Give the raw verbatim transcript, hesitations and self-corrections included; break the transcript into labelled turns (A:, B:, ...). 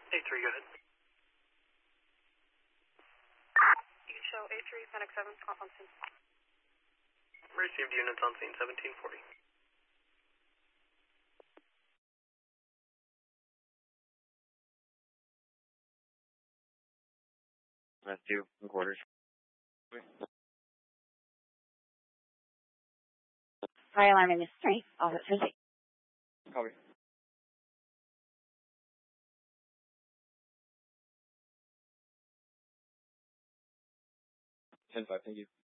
A: A three, go ahead.
B: You can show A three, Panic seven, off on scene.
A: Received units on scene, seventeen forty.
C: That's two, in quarters.
D: Fire alarm in the street, off at fifty.
C: Copy. ten five, thank you.